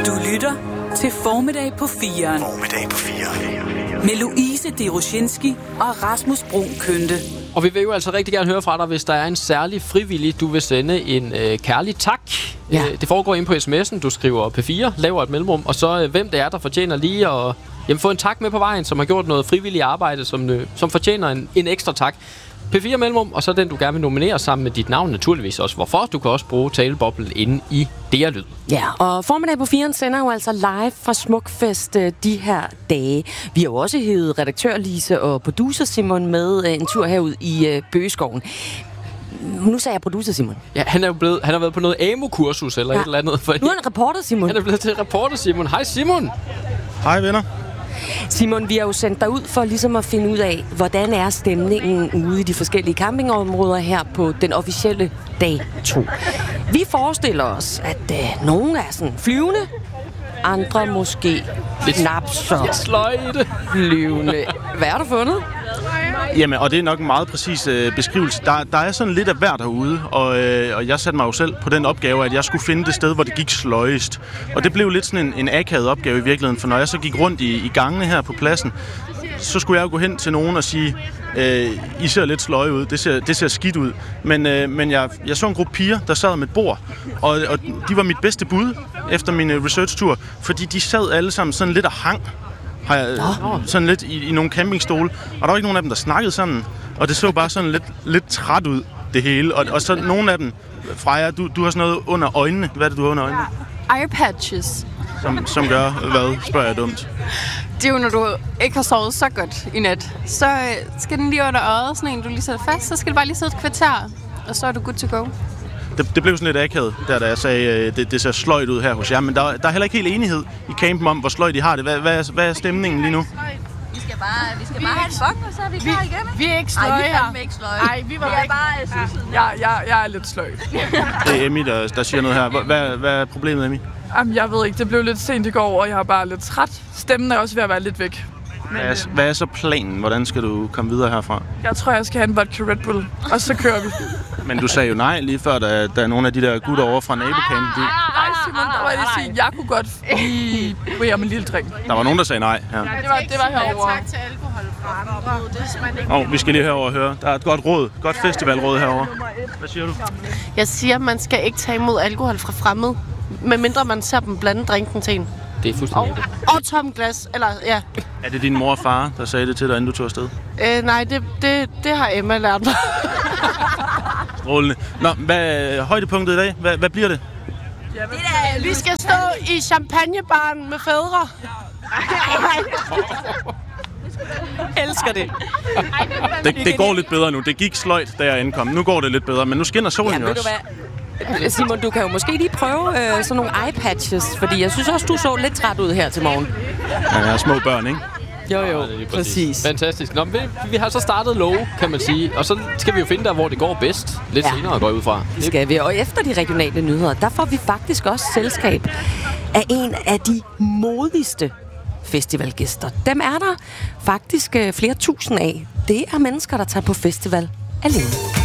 Du lytter til Formiddag på 4'eren. Formiddag på 4'eren. Med Louise Deroshinski og Rasmus Bruun Kønte. Og vi vil jo altså rigtig gerne høre fra dig, hvis der er en særlig frivillig, du vil sende en kærlig tak. Ja. Det foregår ind på sms'en. Du skriver P4, laver et mellemrum, og så hvem det er, der fortjener lige at få en tak med på vejen, som har gjort noget frivilligt arbejde, som fortjener en ekstra tak. P4 mellemrum, og så den, du gerne vil nominere sammen med dit navn, naturligvis også. Hvorfor? Du kan også bruge taleboblen inde i DR-lyd. Ja, og Formiddag på 4'eren sender jo altså live fra Smukfest de her dage. Vi har jo også hævet redaktør Lise og producer Simon med en tur herud i Bøgeskoven. Nu sagde jeg producer Simon. Ja, han har været på noget AMO-kursus eller et eller andet. Nu er han reporter Simon. Han er blevet til reporter Simon. Hej Simon. Hej venner. Simon, vi har jo sendt dig ud for ligesom at finde ud af, hvordan er stemningen ude i de forskellige campingområder her på den officielle dag 2. Vi forestiller os, at nogle er sådan flyvende, andre måske knap så sløjte flyvende. Hvad har du fundet? Jamen, og det er nok en meget præcis beskrivelse. Der er sådan lidt af hver derude, og jeg satte mig jo selv på den opgave, at jeg skulle finde det sted, hvor det gik sløjest. Og det blev lidt sådan en akavet opgave i virkeligheden, for når jeg så gik rundt i gangene her på pladsen, så skulle jeg jo gå hen til nogen og sige, I ser lidt sløje ud, det ser skidt ud. Men jeg så en gruppe piger, der sad med et bord, og de var mit bedste bud efter min research-tur, fordi de sad alle sammen sådan lidt og hang. Sådan lidt i nogle campingstole, og der var ikke nogen af dem, der snakkede sådan, og det så bare sådan lidt træt ud, det hele. Og så nogle af dem, Freja, du har sådan noget under øjnene. Hvad er det, du har under øjnene? Eye patches. Som gør hvad, spørger jeg dumt. Det er jo, når du ikke har sovet så godt i nat. Så skal den lige under øjet, sådan en, du lige sætter fast. Så skal det bare lige sidde et kvarter, og så er du good to go. Det blev sådan lidt akavet, da jeg sagde, det ser sløjt ud her hos jer. Men der er heller ikke helt enighed i campen om, hvor sløjt de har det. Hvad er stemningen lige nu? Vi skal bare have en bok, og så er vi klar igen. Vi er ikke sløje her. Nej, vi er ikke sløje. Nej, vi var bare jeg er lidt sløj. Det er Emmy, der siger noget her. Hvad er problemet, Emmy? Jamen, jeg ved ikke. Det blev lidt sent i går, og jeg er bare lidt træt. Stemmen er også ved at være lidt væk. Hvad er så planen? Hvordan skal du komme videre herfra? Jeg tror, jeg skal have en vodka Red Bull, og så kører vi. Men du sagde jo nej lige før, da er nogle af de der gutter over fra nabocampen. Nej, Simon, der var jeg lige sige, jeg kunne godt lige bryde om en lille drink. Der var nogen, der sagde nej. Ja. Det var herovre. Tak til alkohol fra andre. Det er simpelthen ikke... Vi skal lige herover og høre. Der er et godt råd. Godt festivalråd herover. Hvad siger du? Jeg siger, at man skal ikke tage imod alkohol fra fremmede, medmindre man ser dem blande drinken til en. Det er fuldstændig det. Og tom glas, eller ja. Er det din mor og far, der sagde det til dig, inden du tog afsted? Nej, det har Emma lært mig. Strålende. Nå, hvad er højdepunktet i dag? Hvad bliver det? Vi skal stå i champagnebaren med fædre. Elsker det. Det går lidt bedre nu. Det gik sløjt, da jeg ankom. Nu går det lidt bedre, men nu skinner solen jo også. Simon, du kan jo måske lige prøve sådan nogle eye patches, fordi jeg synes også, du så lidt træt ud her til morgen. Ja, jeg har små børn, ikke? Jo, præcis. Fantastisk. Nå, vi har så startet low, kan man sige, og så skal vi jo finde der, hvor det går bedst. Lidt senere går jeg ud fra. Det skal vi, og efter de regionale nyheder, der får vi faktisk også selskab af en af de modigste festivalgæster. Dem er der faktisk flere tusind af. Det er mennesker, der tager på festival alene.